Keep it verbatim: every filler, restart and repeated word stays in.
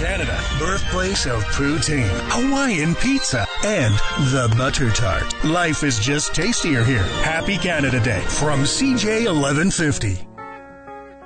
Canada, birthplace of poutine, Hawaiian pizza, and the butter tart. Life is just tastier here. Happy Canada Day from C J eleven fifty.